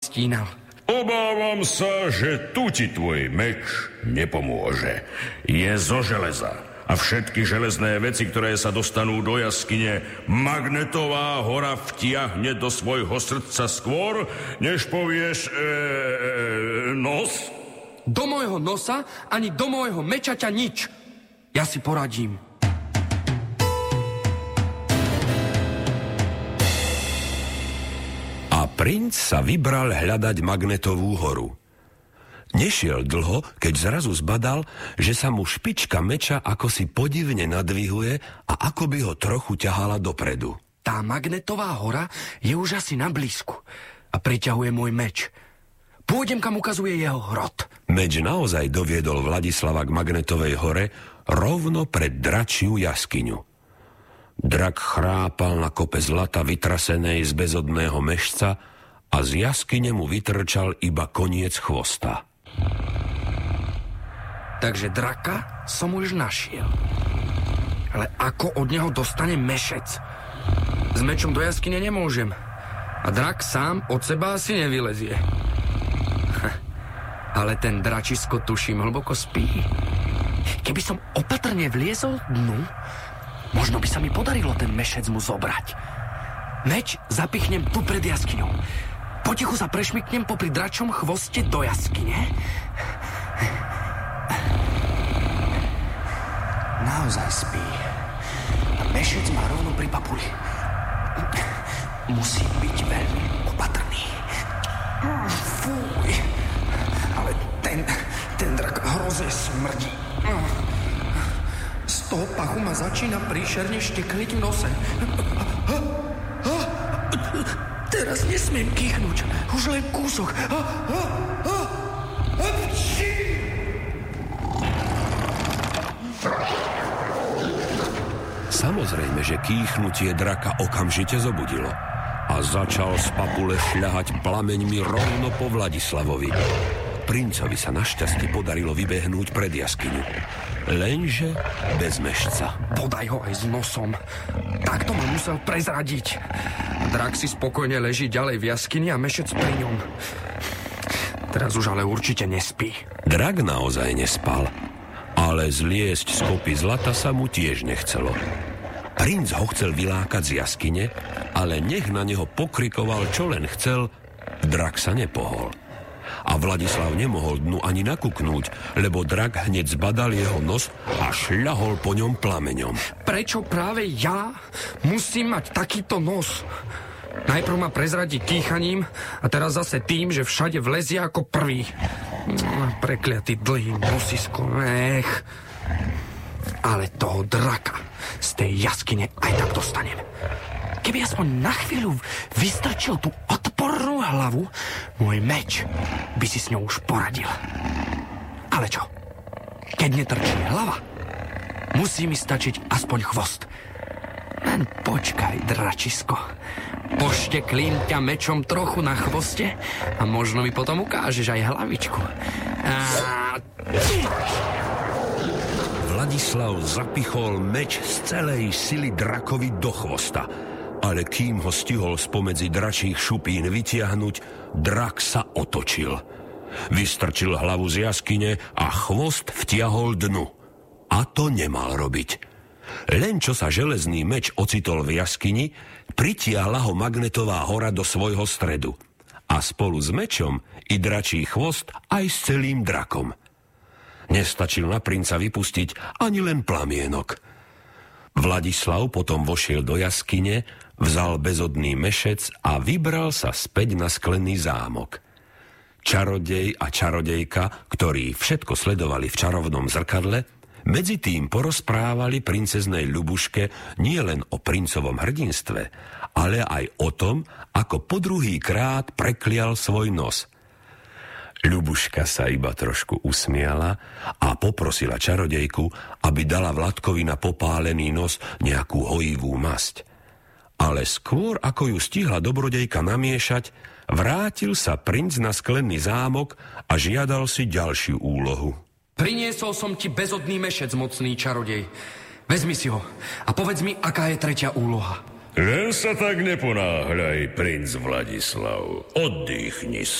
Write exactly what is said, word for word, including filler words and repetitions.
stínal. Obávam sa, že tu ti tvoj meč nepomôže. Je zo železa. A všetky železné veci, ktoré sa dostanú do jaskyne, Magnetová hora vtiahne do svojho srdca skôr, než povieš e, e, nos? Do môjho nosa ani do môjho meča ťa nič. Ja si poradím. A princ sa vybral hľadať Magnetovú horu. Nešiel dlho, keď zrazu zbadal, že sa mu špička meča ako si podivne nadvihuje a ako by ho trochu ťahala dopredu. Tá Magnetová hora je už asi na blízku a priťahuje môj meč. Pôjdem, kam ukazuje jeho hrot. Meč naozaj doviedol Vladislava k Magnetovej hore rovno pred dračiu jaskyňu. Drak chrápal na kope zlata vytrasenej z bezodného mešca a z jaskyne mu vytrčal iba koniec chvosta. Takže draka som už našiel. Ale ako od neho dostane mešec? S mečom do jaskyne nemôžem. A drak sám od seba asi nevylezie. Ale ten dračisko, tuším, hlboko spí. Keby som opatrne vliezol dnu, možno by sa mi podarilo ten mešec mu zobrať. Meč zapichnem tu pred jaskyňou. Potichu sa prešmyknem popri dračom chvoste do jaskyne. Naozaj spí. A mešec má rovno pri papuli. Musím byť veľmi opatrný. Fúj. Ale ten, ten drak hrozne smrdí. Z toho pachu ma začína príšerne štekliť v nose. Teraz nesmiem kýchnúť. Už len kúsok. Samozrejme, že kýchnutie draka okamžite zobudilo a začal z papule šľahať plameňmi rovno po Vladislavovi. Princovi sa našťastie podarilo vybehnúť pred jaskyňu. Lenže bez mešca. Podaj ho aj s nosom. Takto ma musel prezradiť. Drak si spokojne leží ďalej v jaskyni a mešec pri ňom. Teraz už ale určite nespí. Drak naozaj nespal, ale zliesť z kopy zlata sa mu tiež nechcelo. Princ ho chcel vylákať z jaskyne, ale nech na neho pokrikoval, čo len chcel, drak sa nepohol. A Vladislav nemohol dnu ani nakuknúť, lebo drak hneď zbadal jeho nos a šľahol po ňom plameňom. Prečo práve ja musím mať takýto nos? Najprv ma prezradí kýchaním a teraz zase tým, že všade vlezie ako prvý. Prekliatý dlhý nosisko, nech. Ale toho draka z tej jaskyne aj tak dostanem. Keby aspoň na chvíľu vystrčil tú odpornú hlavu, môj meč by si s ňou už poradil. Ale čo? Keď netrčí hlava, musí mi stačiť aspoň chvost. Len počkaj, dračisko. Pošteklím ťa mečom trochu na chvoste a možno mi potom ukážeš aj hlavičku. A... Vladislav zapichol meč z celej sily drakovi do chvosta, ale kým ho stihol spomedzi dračích šupín vytiahnuť, drak sa otočil. Vystrčil hlavu z jaskyne a chvost vtiahol dnu. A to nemal robiť. Len čo sa železný meč ocitol v jaskyni, pritiahla ho Magnetová hora do svojho stredu. A spolu s mečom i dračí chvost aj s celým drakom. Nestačil na princa vypustiť ani len plamienok. Vladislav potom vošiel do jaskyne, vzal bezodný mešec a vybral sa späť na sklený zámok. Čarodej a čarodejka, ktorí všetko sledovali v čarovnom zrkadle, medzi tým porozprávali princeznej Ľubuške nielen o princovom hrdinstve, ale aj o tom, ako po druhý krát preklial svoj nos. Ľubuška sa iba trošku usmiala a poprosila čarodejku, aby dala Vladkovi na popálený nos nejakú hojivú masť. Ale skôr, ako ju stihla dobrodejka namiešať, vrátil sa princ na sklený zámok a žiadal si ďalšiu úlohu. Priniesol som ti bezodný mešec, mocný čarodej. Vezmi si ho a povedz mi, aká je tretia úloha. Len sa tak neponáhľaj, princ Vladislav. Oddychni